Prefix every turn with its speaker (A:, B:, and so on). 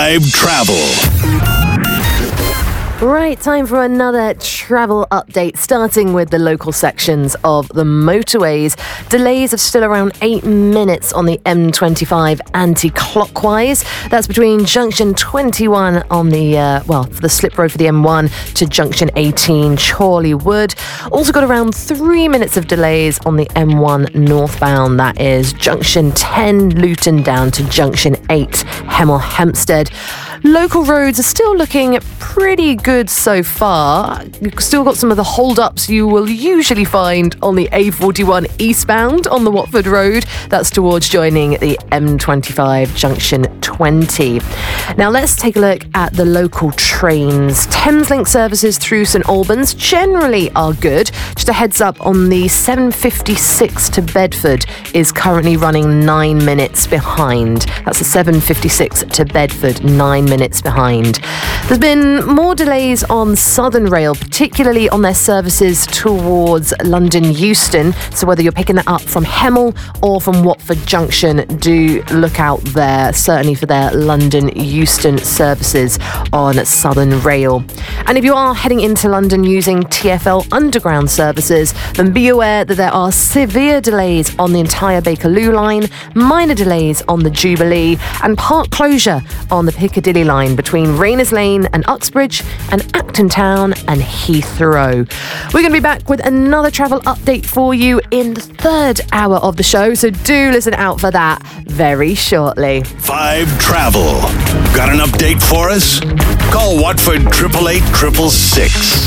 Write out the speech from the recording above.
A: 5 Travel.
B: Right, time for another travel update, starting with the local sections of the motorways. Delays of still around 8 minutes on the M25 anti-clockwise. That's between junction 21 on the, for the slip road for the M1 to junction 18 Chorley Wood. Also got around 3 minutes of delays on the M1 northbound. That is junction 10 Luton down to junction 8 Hemel Hempstead. Local roads are still looking pretty good so far. You've still got some of the hold-ups you will usually find on the A41 eastbound on the Watford Road. That's towards joining the M25 junction 20. Now let's take a look at the local trains. Thameslink services through St Albans generally are good. Just a heads up on the 756 to Bedford is currently running 9 minutes behind. That's the 756 to Bedford, 9 minutes behind. There's been more delays on Southern Rail, particularly on their services towards London Euston. So whether you're picking that up from Hemel or from Watford Junction, do look out there, certainly for their London Euston services on Southern Rail. And if you are heading into London using TfL Underground services, then be aware that there are severe delays on the entire Bakerloo line, minor delays on the Jubilee, and part closure on the Piccadilly line between Rayners Lane and Uxbridge and Acton Town and Heathrow. We're going to be back with another travel update for you in the third hour of the show, so do listen out for that very shortly.
A: 5 Travel. Got an update for us? Call Watford 888 666.